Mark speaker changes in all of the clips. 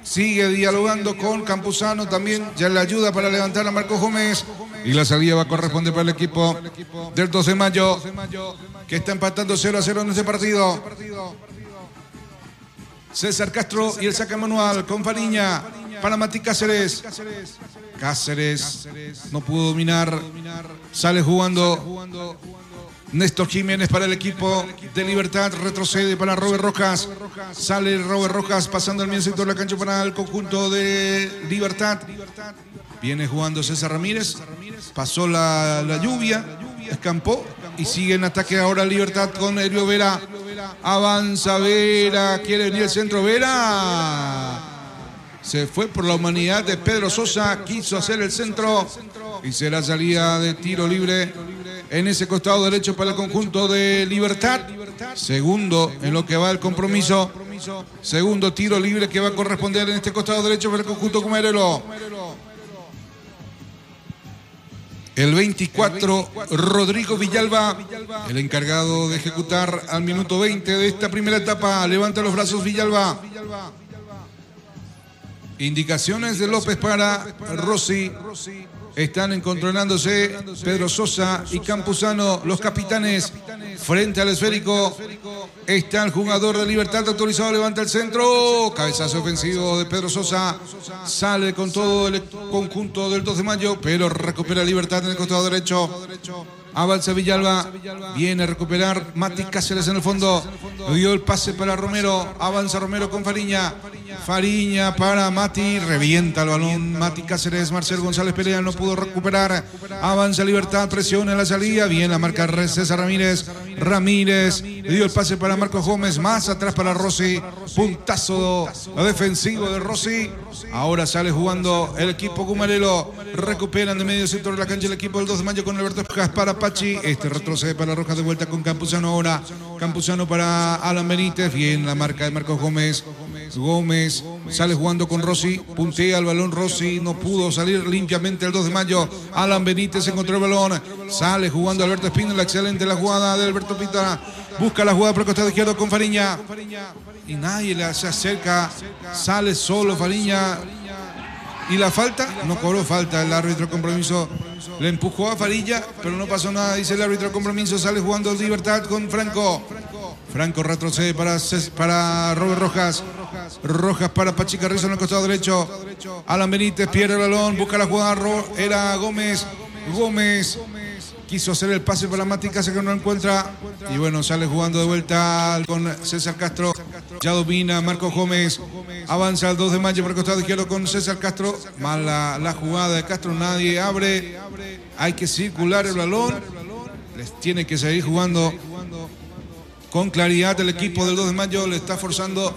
Speaker 1: Sigue dialogando con Campuzano también. Ya le ayuda para levantar a Marcos Gómez. Y la salida va a corresponder para el equipo del 2 de mayo, que está empatando 0-0 en este partido. César Castro y el saque manual con Fariña para Mati Cáceres. Cáceres no pudo dominar. Sale jugando Néstor Jiménez para el equipo de Libertad. Retrocede para Robert Rojas. Sale Robert Rojas pasando el medio sector de la cancha para el conjunto de Libertad. Viene jugando César Ramírez. Pasó la lluvia. Escampó. Y sigue en ataque ahora Libertad con Elio Vera. Avanza Vera. Quiere venir el centro Vera. Se fue por la humanidad de Pedro Sosa. Quiso hacer el centro. Y será salida de tiro libre en ese costado derecho para el conjunto de Libertad. Segundo en lo que va el compromiso. Segundo tiro libre que va a corresponder en este costado derecho para el conjunto Comerelo. El 24, Rodrigo Villalba, el encargado de ejecutar al minuto 20 de esta primera etapa. Levanta los brazos Villalba. Indicaciones de López para Rossi. Están encontronándose Pedro Sosa y Campuzano, los capitanes, frente al esférico. Está el jugador de Libertad autorizado, levanta el centro. Cabezazo ofensivo de Pedro Sosa. Sale con todo el conjunto del 2 de mayo, pero recupera Libertad en el costado derecho. Avanza Villalba, viene a recuperar Mati Cáceres en el fondo. Dio el pase para Romero. Avanza Romero con Fariña. Fariña para Mati. Revienta el balón Mati Cáceres. Marcel González Perea no pudo recuperar. Avanza Libertad, presiona en la salida. Viene a marcar César Ramírez. Ramírez dio el pase para Marcos Gómez. Más atrás para Rossi. Puntazo defensivo de Rossi. Ahora sale jugando el equipo Comerelo. Recuperan de medio sector de la cancha el equipo del 2 de mayo con Alberto Rojas para Pachi. Retrocede para Rojas de vuelta con Campuzano ahora. Campuzano para Alan Benítez. Bien la marca de Marcos Gómez. Gómez sale jugando con Rossi. Puntea el balón Rossi. No pudo salir limpiamente el 2 de mayo. Alan Benítez encontró el balón. Sale jugando Alberto Espínola. Excelente la jugada de Alberto Pita. Busca la jugada por el costado izquierdo con Fariña. Y nadie le se acerca. Sale solo Fariña. ¿Y la falta? No cobró falta el árbitro compromiso. Le empujó a Fariña, pero no pasó nada, dice el árbitro compromiso. Sale jugando Libertad con Franco. Franco retrocede para Robert Rojas. Rojas para Pachi Carrizo en el costado derecho. Alan Benítez pierde el balón, busca la jugada. Era Gómez. Gómez quiso hacer el pase para Mati Cáceres que no lo encuentra. Y bueno, sale jugando de vuelta con César Castro. Ya domina Marcos Gómez. Avanza al 2 de mayo por el costado izquierdo con César Castro. Mala la jugada de Castro. Nadie abre. Hay que circular el balón. Les tiene que seguir jugando con claridad. El equipo del 2 de mayo le está forzando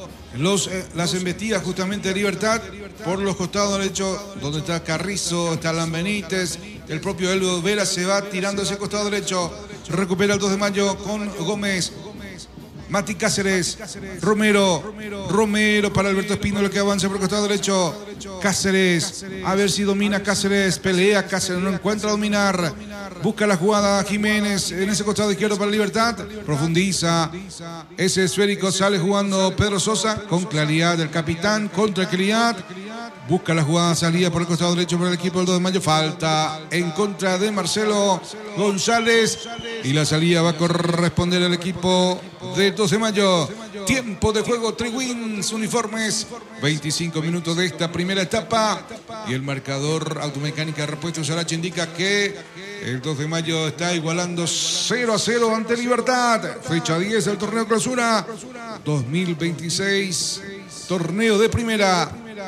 Speaker 1: las embestidas justamente de Libertad por los costados derechos, donde está Carrizo, está Alan Benítez. El propio Elio Vera se va tirando hacia el costado derecho. Recupera el 2 de mayo con Gómez. Mati Cáceres. Romero para Alberto Espínola que avanza por el costado derecho. Cáceres. A ver si domina Cáceres. Pelea Cáceres. No encuentra dominar. Busca la jugada Jiménez en ese costado izquierdo para Libertad. Profundiza. Ese esférico sale jugando Pedro Sosa con claridad del capitán. Con tranquilidad. Busca la jugada salida por el costado derecho para el equipo del 2 de mayo. Falta en contra de Marcelo González. Y la salida va a corresponder al equipo del 2 de mayo. Tiempo de juego, Triwins uniformes. 25 minutos de esta primera etapa. Y el marcador Automecánica Repuestos Arache indica que el 2 de mayo está igualando 0-0 ante Libertad. Fecha 10 del torneo clausura 2026. Torneo de primera.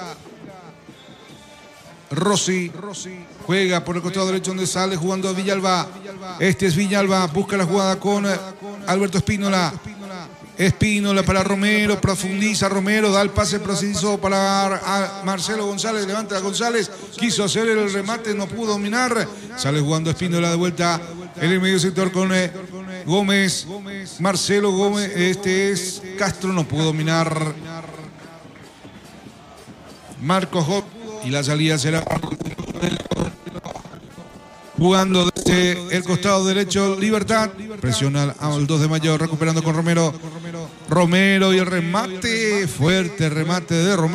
Speaker 1: Rossi juega por el costado derecho donde sale jugando Villalba. Este es Villalba, busca la jugada con Alberto Espínola. Espínola para Romero, profundiza Romero, da el pase preciso para Marcelo González, levanta a González, quiso hacer el remate, no pudo dominar. Sale jugando Espínola de vuelta en el medio sector con Gómez. Marcelo Gómez, este es Castro, no pudo dominar. Marcos Gómez. Y la salida será jugando desde el costado derecho Libertad. Presiona al 2 de mayo recuperando con Romero. Romero y el remate. Fuerte remate de Romero.